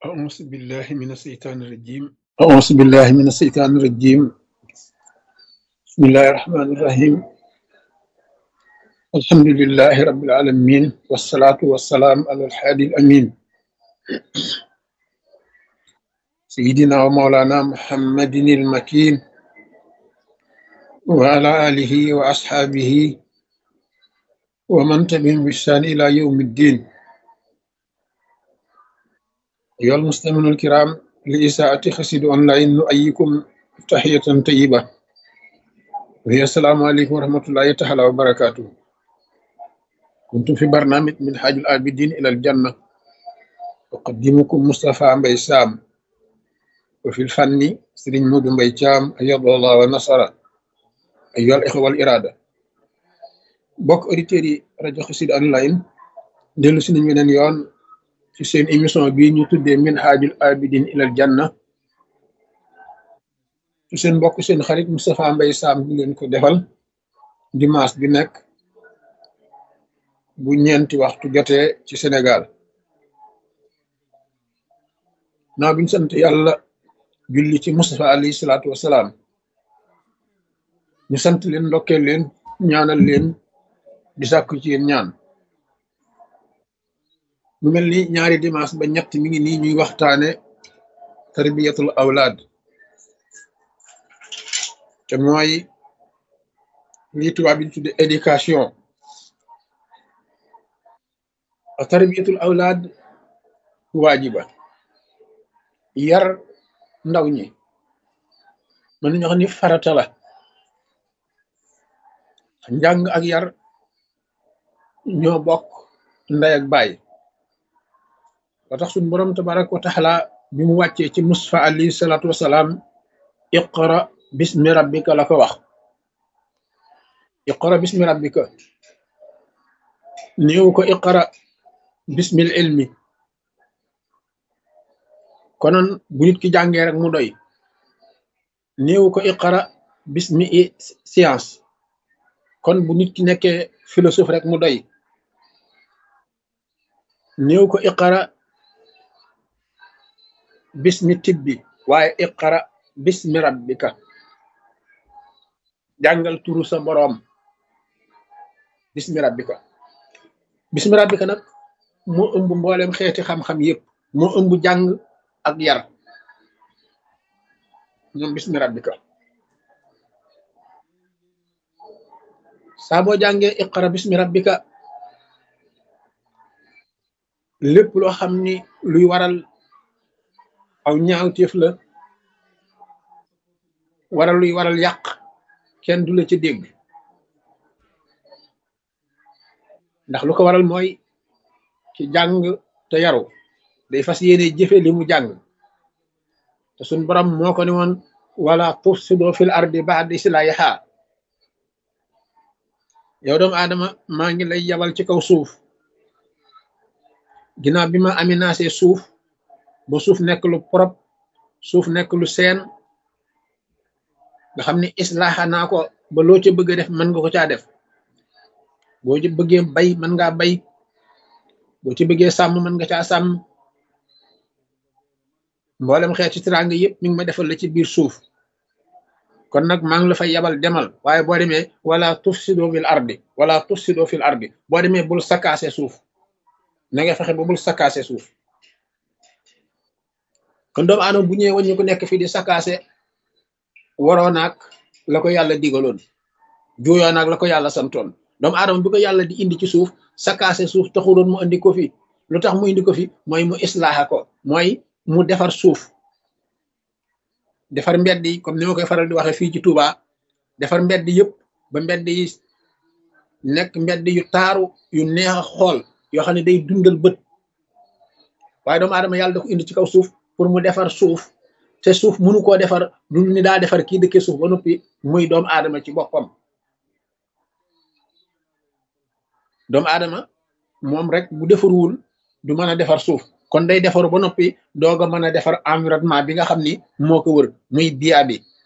أعوذ بالله من الشيطان الرجيم أعوذ بالله من الشيطان الرجيم بسم الله الرحمن الرحيم الحمد لله رب العالمين والصلاة والسلام على الحادي الأمين سيدنا ومولانا محمد المكين وعلى آله وأصحابه ومن تبعهم بإحسان إلى يوم الدين أيها المستمعون الكرام لإذاعة خسيد أونلاين نؤيكم تحية طيبة وهي السلام عليكم ورحمة الله تعالى وبركاته. كنت في برنامج من حاج العابدين إلى الجنة أقدمكم مصطفى مبي سام وفي الفن سرين مود مبي جام أيض الله ونصر أيها الإخوة والإرادة بوك أوديتيري راديو خسيد أونلاين ديلو سي نين weneen yoon ci seen émission bii ñu tuddee min haajul abidin ilal janna ci seen mbokk seen xarit Moustapha Mbaye Sam di leen ko defal dimanche bi nekk bu ñeenti waxtu jotee ci Sénégal naa biñ sant yàlla julli ci Moustapha alayhi salaatu wasalaam ñu sant leen ndokkeel leen ñaanal leen di sàkku ci yéen ñaan mu mel ni ñaari dimanche ba ñett mi ngi nii ñuy waxtaane tarbiyatul awlaad te mooy lii tubaab bi tudde éducation tarbiyatul awlaad waajiba yar ndaw ñi mën nañu wax ni farata la njàng ak yar ñoo bokk ndey ak baay ba tax suñu borom tabaraka wa taala bi mu wàccee ci Mustafa alayhi salaatu wasalaam iqra bismi rabbika la ko wax iqra bismi rabbika néew ko iqra bismil ilmi konoon bu nit ki jàngee rek mu doy néew ko iqra bismi science kon bu nit ki nekkee philosophe rek mu doy néew ko iqra bismi tibbi waaye iqra bismi rabbika jàngal turu sa boroom bismi rabbika nag moo ëmb mboolem xeeti xam-xam yépp moo ëmb jàng ak yar ñoom bismi rabbika saa boo jàngee iqra bismi rabbika lépp loo xam ni luy waral aw ñaawteef la luy waral yàq kenn du la ca dégg ndax lu ko waral mooy ci jàng te yaru day fas yéene jëfe li mu jàng te suñ borom moo ko ne woon wala tufsido fil ardi ba'da islahiha yow doomu aadama maa ngi lay yabal ci kaw suuf ginnaaw bi ma aménagé suuf ba suuf nekk lu propre suuf nekk lu seen nga xam ne islaaxa naa ko ba loo ca bëgg a def mën nga ko caa def boo ci bëggee bay mën ngaa bay boo ci bëggee sàmm mën nga caa sàmm mboolem xeeti teraanga yëpp mi ngi ma defal la ci biir suuf kon nag maa ngi la fay yabal demal waaye boo demee wala tufsido fil ardi boo demee bul sakaase suuf na nga fexe ba bul sakaase suuf kon doomu aadama bu ñëwee waññu ko nekk fii di sakaase waroo naag la ko yàlla digaloon juuyoo naag la ko yàlla santoon doomu aadama bi ko yàlla di indi ci suuf sakaase suuf taxuloon mu indi ko fi lu tax mu indi ko fi mooy mu islaaxa ko mooy mu defar suuf defar mbedd yi comme ni ma koy faral di waxee fii ci Touba defar mbedd yëpp ba mbedd yi nekk mbedd yu taaru yu neex a xool yoo xam ne day dundal bët waaye doomu aadama yàlla da ko indi ci kaw suuf pour mu defar suuf te suuf mënu koo defar lu ni daa defar kii dëkkee suuf ba noppi muy doomu aadama ci boppam doomu aadama moom rek bu defarwul du mën a defar suuf kon day defaru ba noppi doog a mën a defar environnement bi nga xam ni moo ko wër muy biya bi